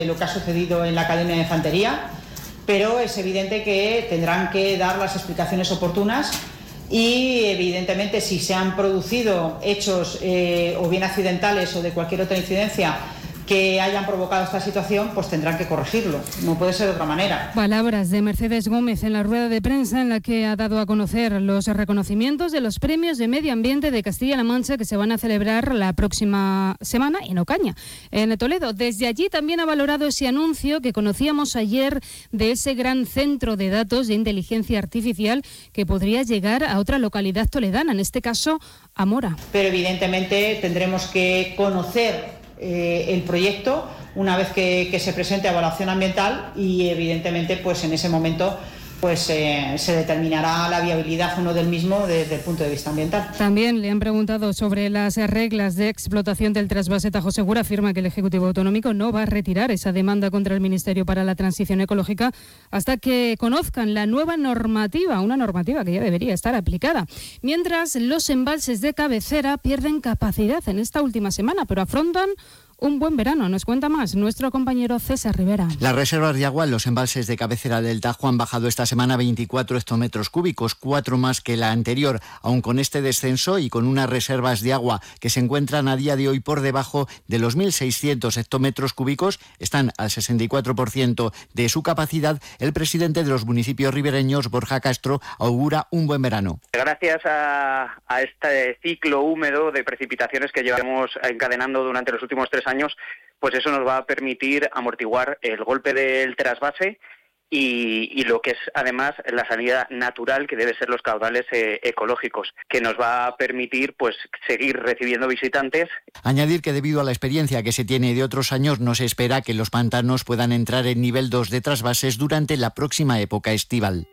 lo que ha sucedido en la Academia de Infantería, pero es evidente que tendrán que dar las explicaciones oportunas y, evidentemente, si se han producido hechos o bien accidentales o de cualquier otra incidencia que hayan provocado esta situación, pues tendrán que corregirlo. No puede ser de otra manera. Palabras de Mercedes Gómez en la rueda de prensa en la que ha dado a conocer los reconocimientos de los premios de medio ambiente de Castilla-La Mancha que se van a celebrar la próxima semana en Ocaña, en Toledo. Desde allí también ha valorado ese anuncio que conocíamos ayer de ese gran centro de datos de inteligencia artificial que podría llegar a otra localidad toledana, en este caso a Mora. Pero evidentemente tendremos que conocer el proyecto una vez que se presente a evaluación ambiental y, evidentemente, pues en ese momento pues se determinará la viabilidad o no del mismo desde el punto de vista ambiental. También le han preguntado sobre las reglas de explotación del trasvase Tajo Segura. Afirma que el Ejecutivo Autonómico no va a retirar esa demanda contra el Ministerio para la Transición Ecológica hasta que conozcan la nueva normativa, una normativa que ya debería estar aplicada. Mientras, los embalses de cabecera pierden capacidad en esta última semana, pero afrontan un buen verano. Nos cuenta más nuestro compañero César Rivera. Las reservas de agua en los embalses de cabecera del Tajo han bajado esta semana 24 hectómetros cúbicos, 4 más que la anterior. Aun con este descenso y con unas reservas de agua que se encuentran a día de hoy por debajo de los 1.600 hectómetros cúbicos, están al 64% de su capacidad. El presidente de los municipios ribereños, Borja Castro, augura un buen verano. Gracias a este ciclo húmedo de precipitaciones que llevamos encadenando durante los últimos 3 años, pues eso nos va a permitir amortiguar el golpe del trasvase y lo que es además la salida natural que debe ser los caudales ecológicos, que nos va a permitir pues seguir recibiendo visitantes. Añadir que debido a la experiencia que se tiene de otros años, no se espera que los pantanos puedan entrar en nivel 2 de trasvases durante la próxima época estival.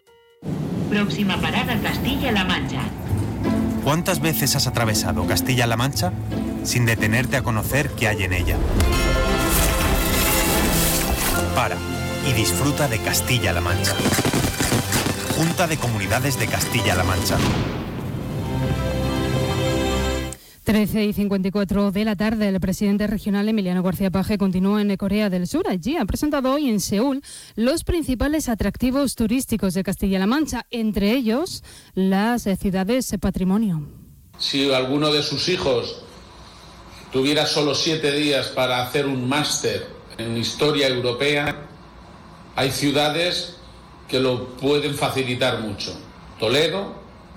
Próxima parada, Castilla-La Mancha. ¿Cuántas veces has atravesado Castilla-La Mancha sin detenerte a conocer qué hay en ella? Para y disfruta de Castilla-La Mancha. Junta de Comunidades de Castilla-La Mancha. 13:54 de la tarde, el presidente regional Emiliano García Paje continúa en Corea del Sur. Allí ha presentado hoy en Seúl los principales atractivos turísticos de Castilla-La Mancha, entre ellos las ciudades patrimonio. Si alguno de sus hijos tuviera solo 7 días para hacer un máster en historia europea, hay ciudades que lo pueden facilitar mucho. Toledo,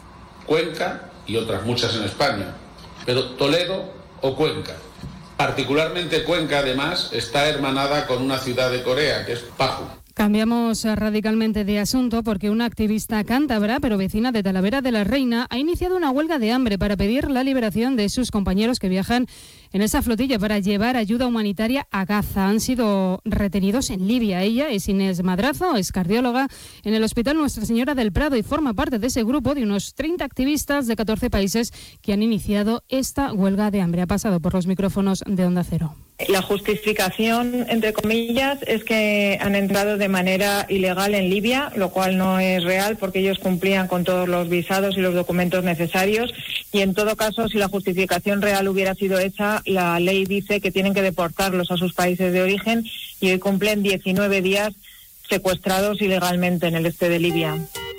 Cuenca y otras muchas en España. Pero Toledo o Cuenca. Particularmente Cuenca, además, está hermanada con una ciudad de Corea, que es Paju. Cambiamos radicalmente de asunto porque una activista cántabra, pero vecina de Talavera de la Reina, ha iniciado una huelga de hambre para pedir la liberación de sus compañeros que viajan en esa flotilla para llevar ayuda humanitaria a Gaza. Han sido retenidos en Libia. Ella es Inés Madrazo, es cardióloga en el Hospital Nuestra Señora del Prado y forma parte de ese grupo de unos 30 activistas de 14 países que han iniciado esta huelga de hambre. Ha pasado por los micrófonos de Onda Cero. La justificación, entre comillas, es que han entrado de manera ilegal en Libia, lo cual no es real porque ellos cumplían con todos los visados y los documentos necesarios y, en todo caso, si la justificación real hubiera sido hecha, la ley dice que tienen que deportarlos a sus países de origen y hoy cumplen 19 días secuestrados ilegalmente en el este de Libia.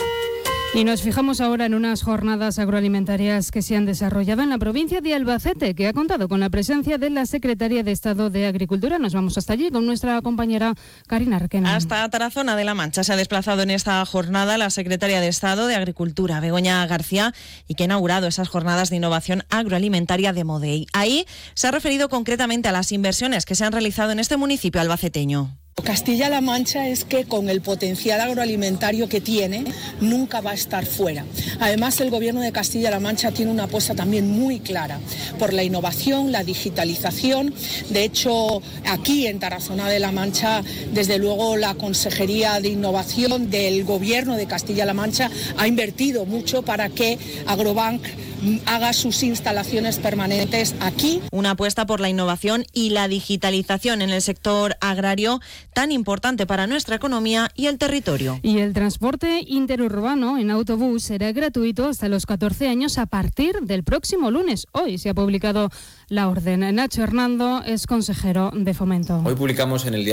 Y nos fijamos ahora en unas jornadas agroalimentarias que se han desarrollado en la provincia de Albacete, que ha contado con la presencia de la Secretaria de Estado de Agricultura. Nos vamos hasta allí con nuestra compañera Karina Requena. Hasta Tarazona de la Mancha se ha desplazado en esta jornada la Secretaria de Estado de Agricultura, Begoña García, y que ha inaugurado esas jornadas de innovación agroalimentaria de Modei. Ahí se ha referido concretamente a las inversiones que se han realizado en este municipio albaceteño. Castilla-La Mancha es que con el potencial agroalimentario que tiene, nunca va a estar fuera. Además, el Gobierno de Castilla-La Mancha tiene una apuesta también muy clara por la innovación, la digitalización. De hecho, aquí en Tarazona de la Mancha, desde luego la Consejería de Innovación del Gobierno de Castilla-La Mancha ha invertido mucho para que Agrobank haga sus instalaciones permanentes aquí. Una apuesta por la innovación y la digitalización en el sector agrario, tan importante para nuestra economía y el territorio. Y el transporte interurbano en autobús será gratuito hasta los 14 años a partir del próximo lunes. Hoy se ha publicado la orden. Nacho Hernando es consejero de Fomento. Hoy publicamos en el Diario